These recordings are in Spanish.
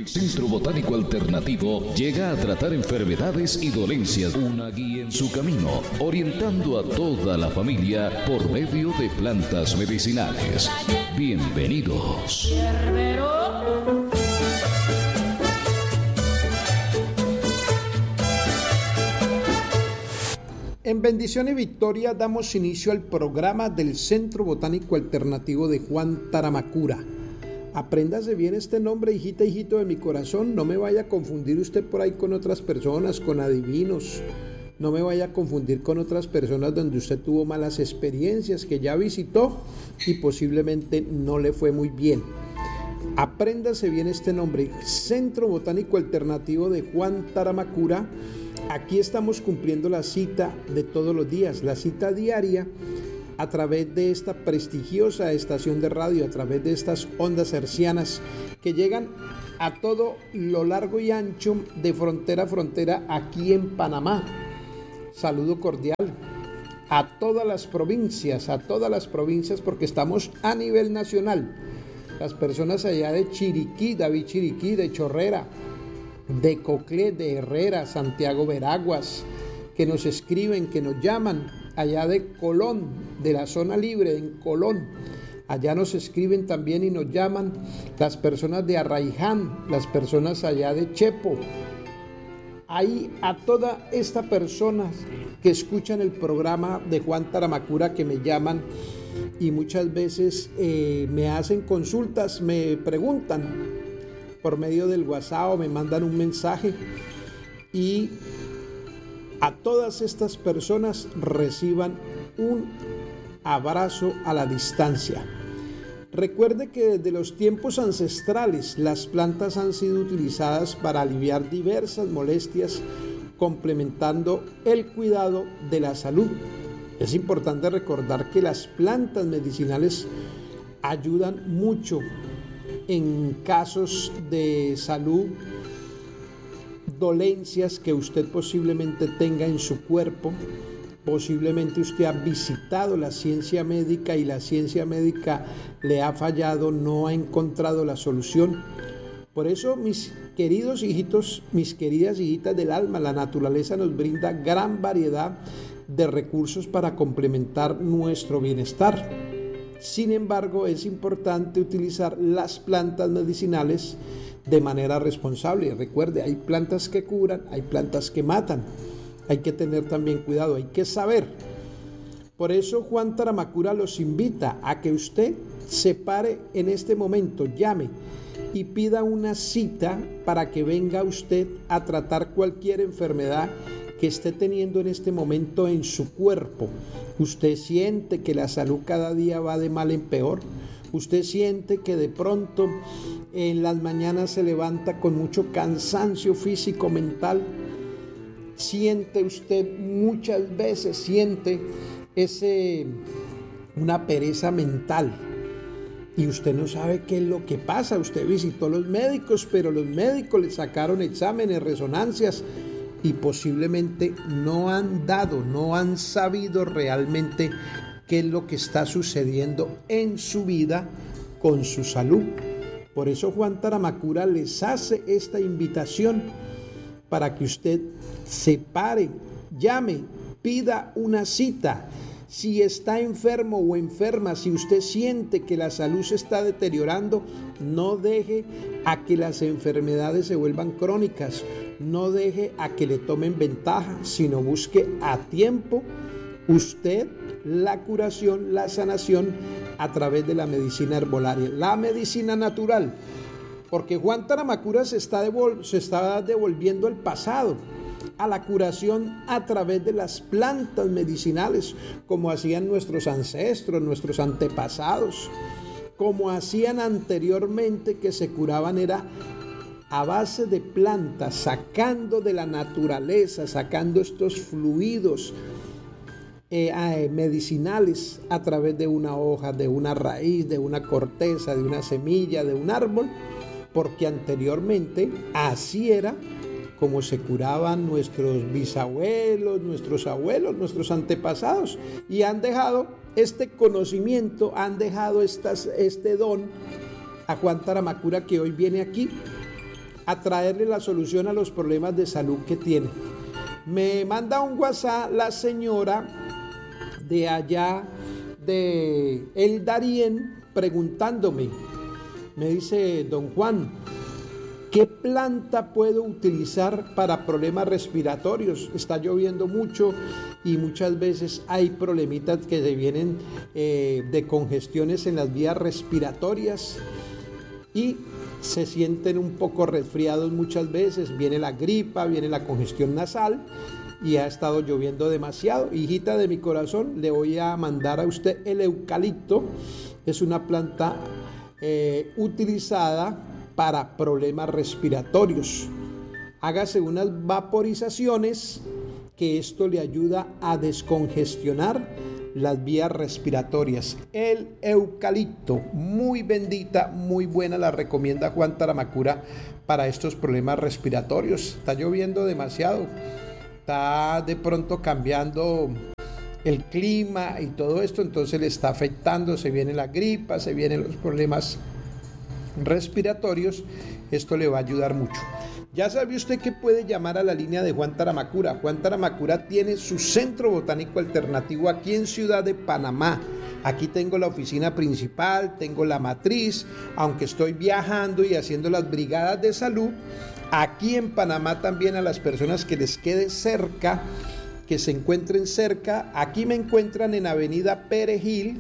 El Centro Botánico Alternativo llega a tratar enfermedades y dolencias, una guía en su camino, orientando a toda la familia por medio de plantas medicinales. Bienvenidos. En bendición y victoria damos inicio al programa del Centro Botánico Alternativo de Juan Taramacura. Apréndase bien este nombre, hijita, hijito de mi corazón. No me vaya a confundir usted por ahí con otras personas, con adivinos. No me vaya a confundir con otras personas donde usted tuvo malas experiencias, que ya visitó y posiblemente no le fue muy bien. Apréndase bien este nombre, Centro Botánico Alternativo de Juan Taramacura. Aquí estamos cumpliendo la cita de todos los días, la cita diaria a través de esta prestigiosa estación de radio, a través de estas ondas hercianas que llegan a todo lo largo y ancho de frontera a frontera aquí en Panamá. Saludo cordial a todas las provincias porque estamos a nivel nacional. Las personas allá de Chiriquí, David Chiriquí, de Chorrera, de Coclé, de Herrera, Santiago Veraguas, que nos escriben, que nos llaman, allá de Colón, de la zona libre en Colón, allá nos escriben también y nos llaman las personas de Arraiján, las personas allá de Chepo. Ahí a toda esta personas que escuchan el programa de Juan Taramacura, que me llaman y muchas veces me hacen consultas, me preguntan por medio del WhatsApp o me mandan un mensaje, y a todas estas personas reciban un abrazo a la distancia. Recuerde que desde los tiempos ancestrales las plantas han sido utilizadas para aliviar diversas molestias, complementando el cuidado de la salud. Es importante recordar que las plantas medicinales ayudan mucho en casos de salud, dolencias que usted posiblemente tenga en su cuerpo. Posiblemente usted ha visitado la ciencia médica y la ciencia médica le ha fallado, no ha encontrado la solución. Por eso, mis queridos hijitos, mis queridas hijitas del alma, la naturaleza nos brinda gran variedad de recursos para complementar nuestro bienestar. Sin embargo, es importante utilizar las plantas medicinales de manera responsable. Recuerde, hay plantas que curan, hay plantas que matan. Hay que tener también cuidado, hay que saber. Por eso Juan Taramacura los invita a que usted se pare en este momento, llame y pida una cita para que venga usted a tratar cualquier enfermedad que esté teniendo en este momento en su cuerpo. Usted siente que la salud cada día va de mal en peor. Usted siente que de pronto en las mañanas se levanta con mucho cansancio físico, mental. Siente usted muchas veces, una pereza mental. Y usted no sabe qué es lo que pasa. Usted visitó a los médicos, pero los médicos le sacaron exámenes, resonancias, y posiblemente no han sabido realmente qué es lo que está sucediendo en su vida con su salud. Por eso Juan Taramacura les hace esta invitación para que usted se pare, llame, pida una cita. Si está enfermo o enferma, si usted siente que la salud se está deteriorando, no deje a que las enfermedades se vuelvan crónicas, no deje a que le tomen ventaja, sino busque a tiempo usted la curación, la sanación a través de la medicina herbolaria, la medicina natural. Porque Juan Taramacura se está devolviendo al pasado, a la curación a través de las plantas medicinales, como hacían nuestros ancestros, nuestros antepasados, como hacían anteriormente, que se curaban era a base de plantas, sacando de la naturaleza, sacando estos fluidos medicinales a través de una hoja, de una raíz, de una corteza, de una semilla, de un árbol, porque anteriormente así era como se curaban nuestros bisabuelos, nuestros abuelos, nuestros antepasados, y han dejado este conocimiento, han dejado este don a Juan Taramacura, que hoy viene aquí a traerle la solución a los problemas de salud que tiene. Me manda un WhatsApp la señora de allá de El Darién preguntándome, me dice: don Juan, ¿qué planta puedo utilizar para problemas respiratorios? Está lloviendo mucho y muchas veces hay problemitas que se vienen de congestiones en las vías respiratorias y se sienten un poco resfriados muchas veces, viene la gripa, viene la congestión nasal y ha estado lloviendo demasiado. Hijita de mi corazón, le voy a mandar a usted el eucalipto. Es una planta utilizada para problemas respiratorios. Hágase unas vaporizaciones que esto le ayuda a descongestionar las vías respiratorias. El eucalipto, muy bendita, muy buena, la recomienda Juan Taramacura para estos problemas respiratorios. Está lloviendo demasiado, está de pronto cambiando el clima y todo esto, entonces le está afectando, se viene la gripa, se vienen los problemas respiratorios. Esto le va a ayudar mucho. Ya sabe usted que puede llamar a la línea de Juan Taramacura. Juan Taramacura tiene su centro botánico alternativo aquí en Ciudad de Panamá. Aquí tengo la oficina principal, tengo la matriz, aunque estoy viajando y haciendo las brigadas de salud. Aquí en Panamá también a las personas que les quede cerca, que se encuentren cerca, aquí me encuentran en Avenida Perejil.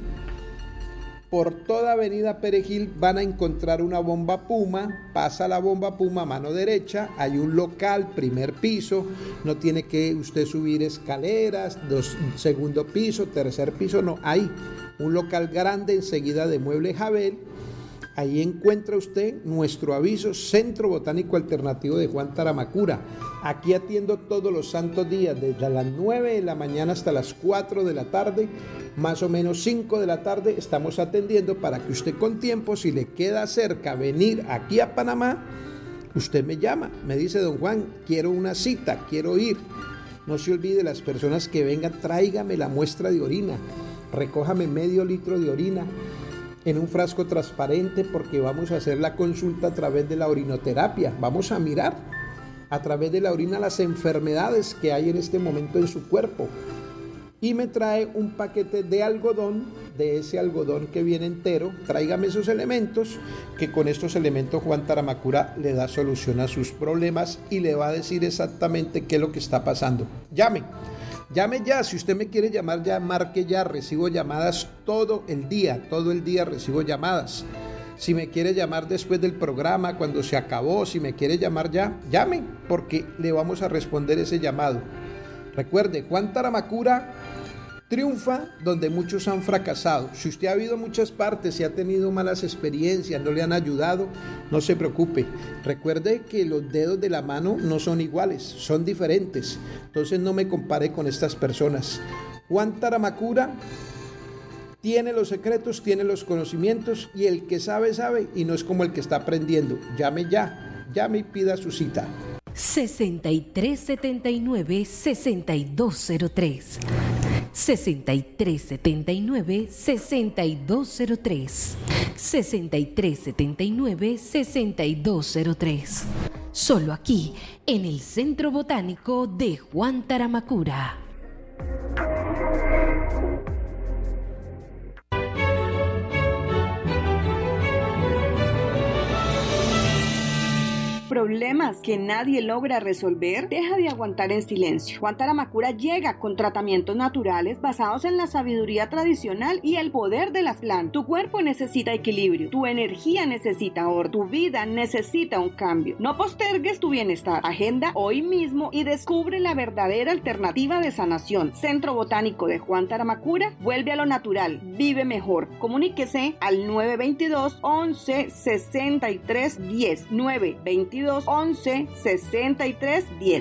Por toda Avenida Perejil van a encontrar una bomba Puma. Pasa la bomba Puma a mano derecha, hay un local, primer piso, no tiene que usted subir escaleras, segundo piso, tercer piso, no, hay un local grande enseguida de Mueble Jabel. Ahí encuentra usted nuestro aviso, Centro Botánico Alternativo de Juan Taramacura. Aquí atiendo todos los santos días, desde las 9 de la mañana hasta las 4 de la tarde, más o menos 5 de la tarde, estamos atendiendo para que usted con tiempo, si le queda cerca venir aquí a Panamá, usted me llama, me dice: don Juan, quiero una cita, quiero ir. No se olvide, las personas que vengan, tráigame la muestra de orina, recójame medio litro de orina en un frasco transparente, porque vamos a hacer la consulta a través de la orinoterapia. Vamos a mirar a través de la orina las enfermedades que hay en este momento en su cuerpo. Y me trae un paquete de algodón, de ese algodón que viene entero. Tráigame esos elementos, que con estos elementos Juan Taramacura le da solución a sus problemas y le va a decir exactamente qué es lo que está pasando. Llame ya, si usted me quiere llamar ya, marque ya, recibo llamadas todo el día recibo llamadas. Si me quiere llamar después del programa, cuando se acabó, si me quiere llamar ya, llame, porque le vamos a responder ese llamado. Recuerde, Juan Taramacura triunfa donde muchos han fracasado. Si usted ha habido muchas partes y ha tenido malas experiencias, no le han ayudado, no se preocupe. Recuerde que los dedos de la mano no son iguales, son diferentes. Entonces no me compare con estas personas. Juan Taramacura tiene los secretos, tiene los conocimientos, y el que sabe, sabe, y no es como el que está aprendiendo. Llame ya, llame y pida su cita. 6379-6203 6379-6203 6379-6203. Solo aquí, en el Centro Botánico de Juan Taramacura. Problemas que nadie logra resolver, deja de aguantar en silencio. Juan Taramacura llega con tratamientos naturales basados en la sabiduría tradicional y el poder de las plantas. Tu cuerpo necesita equilibrio, tu energía necesita orden, tu vida necesita un cambio. No postergues tu bienestar. Agenda hoy mismo y descubre la verdadera alternativa de sanación. Centro Botánico de Juan Taramacura, vuelve a lo natural, vive mejor. Comuníquese al 922 11 63 10 922 11 63 10.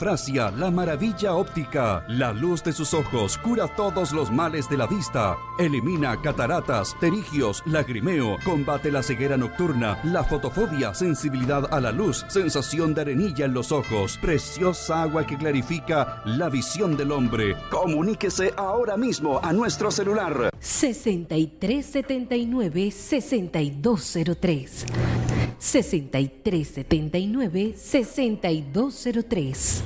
Eufrasia, la maravilla óptica. La luz de sus ojos cura todos los males de la vista. Elimina cataratas, pterigios, lagrimeo. Combate la ceguera nocturna, la fotofobia, sensibilidad a la luz, sensación de arenilla en los ojos. Preciosa agua que clarifica la visión del hombre. Comuníquese ahora mismo a nuestro celular. 6379-6203. 6379-6203.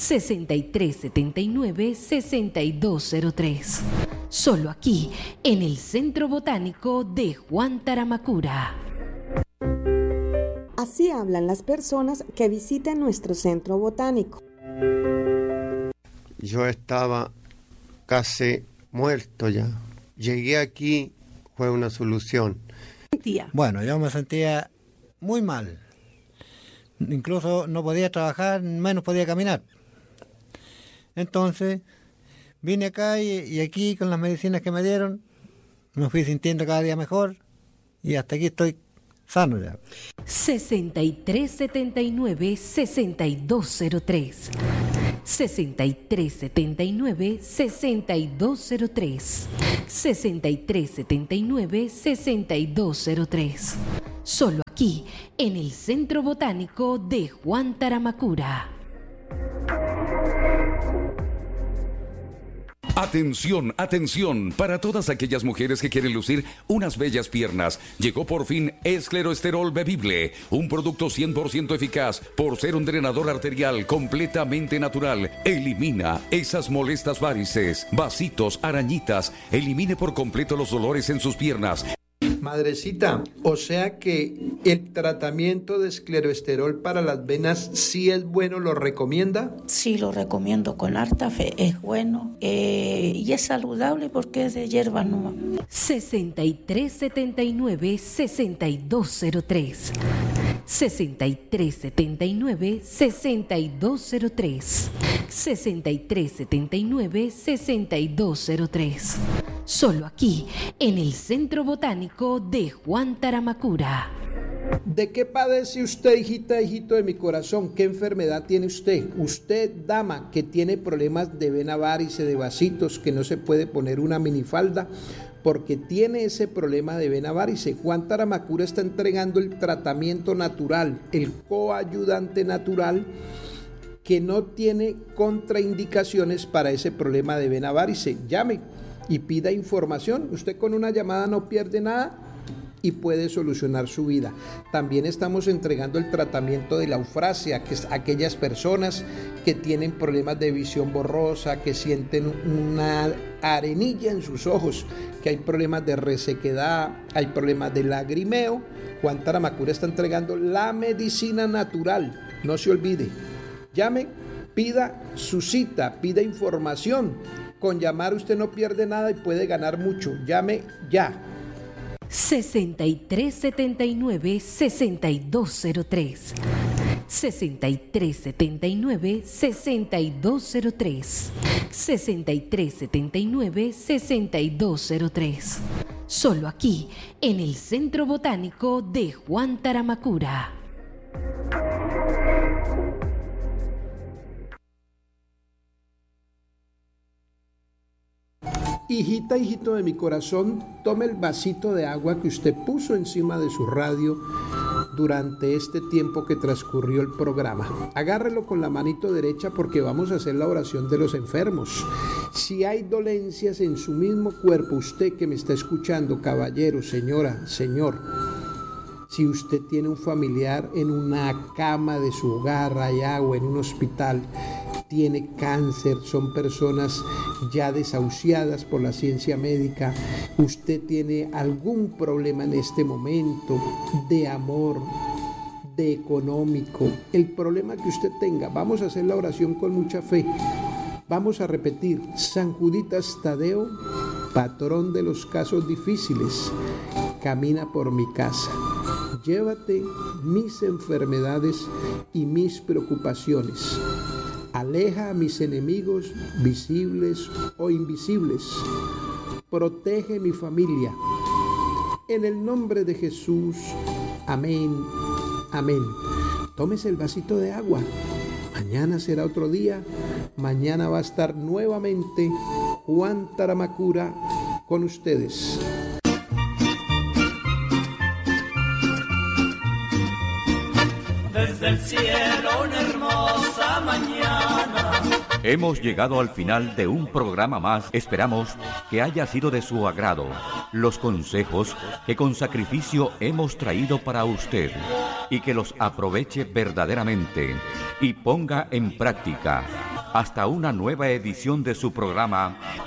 6379-6203. Solo aquí, en el Centro Botánico de Juan Taramacura. Así hablan las personas que visitan nuestro centro botánico. Yo estaba casi muerto ya. Llegué aquí, fue una solución. Bueno, yo me sentía muy mal. Incluso no podía trabajar, menos podía caminar. Entonces, vine acá y aquí con las medicinas que me dieron, me fui sintiendo cada día mejor y hasta aquí estoy sano ya. 6379-6203. 6379-6203. 6379-6203. Solo aquí, en el Centro Botánico de Juan Taramacura. Atención, atención, para todas aquellas mujeres que quieren lucir unas bellas piernas. Llegó por fin Escleroesterol Bebible, un producto 100% eficaz por ser un drenador arterial completamente natural. Elimina esas molestas varices, vasitos, arañitas. Elimine por completo los dolores en sus piernas. Madrecita, o sea que el tratamiento de escleroesterol para las venas sí es bueno, ¿lo recomienda? Sí, lo recomiendo con harta fe, es bueno y es saludable porque es de hierba nueva. 6379-6203. 6379-6203. 6379-6203. Solo aquí, en el Centro Botánico de Juan Taramacura. ¿De qué padece usted, hijita, hijito de mi corazón? ¿Qué enfermedad tiene usted? Usted, dama, que tiene problemas de vena varice, de vasitos, que no se puede poner una minifalda porque tiene ese problema de vena varice. Juan Taramacura está entregando el tratamiento natural, el coayudante natural, que no tiene contraindicaciones para ese problema de vena varice. Llame y pida información. Usted con una llamada no pierde nada y puede solucionar su vida. También estamos entregando el tratamiento de la eufrasia, que es aquellas personas que tienen problemas de visión borrosa, que sienten una arenilla en sus ojos, que hay problemas de resequedad, hay problemas de lagrimeo. Juan Taramacura está entregando la medicina natural. No se olvide. Llame, pida su cita, pida información. Con llamar usted no pierde nada y puede ganar mucho. Llame ya. 6379-6203. 6379-6203. 6379-6203. Solo aquí, en el Centro Botánico de Juan Taramacura. Hijita, hijito de mi corazón, tome el vasito de agua que usted puso encima de su radio durante este tiempo que transcurrió el programa. Agárrelo con la manito derecha porque vamos a hacer la oración de los enfermos. Si hay dolencias en su mismo cuerpo, usted que me está escuchando, caballero, señora, señor, si usted tiene un familiar en una cama de su hogar allá o en un hospital, tiene cáncer, son personas ya desahuciadas por la ciencia médica, usted tiene algún problema en este momento de amor, de económico, el problema que usted tenga, vamos a hacer la oración con mucha fe. Vamos a repetir: San Juditas Tadeo, patrón de los casos difíciles, camina por mi casa. Llévate mis enfermedades y mis preocupaciones. Aleja a mis enemigos visibles o invisibles. Protege mi familia. En el nombre de Jesús. Amén. Amén. Tómese el vasito de agua. Mañana será otro día. Mañana va a estar nuevamente Juan Taramacura con ustedes. Desde el cielo una hermosa mañana. Hemos llegado al final de un programa más. Esperamos que haya sido de su agrado los consejos que con sacrificio hemos traído para usted y que los aproveche verdaderamente y ponga en práctica. Hasta una nueva edición de su programa